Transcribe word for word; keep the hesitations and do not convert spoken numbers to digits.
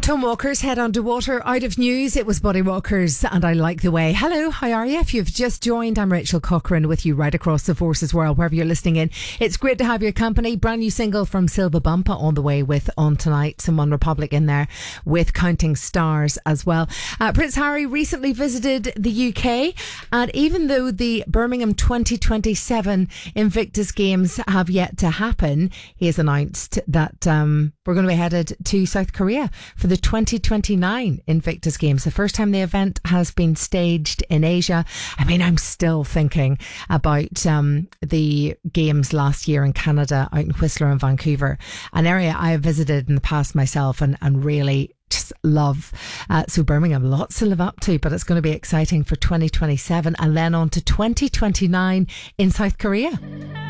Tom Walker's Head Under Water. Out of news, it was Buddy Walker's And I Like the Way. Hello, how are you? If you've just joined, I'm Rachel Cochrane with you right across the Forces world, wherever you're listening in. It's great to have your company. Brand new single from Silva Bumpa on the way with On Tonight. Some One Republic in there with Counting Stars as well. Uh, Prince Harry recently visited the U K, and even though the Birmingham twenty twenty-seven Invictus Games have yet to happen, he has announced that um, we're going to be headed to South Korea for the twenty twenty-nine Invictus Games, the first time the event has been staged in Asia. I mean, I'm still thinking about um, the games last year in Canada, out in Whistler and Vancouver, an area I have visited in the past myself and, and really just love. Uh, so Birmingham, lots to live up to, but it's going to be exciting for twenty twenty-seven and then on to twenty twenty-nine in South Korea.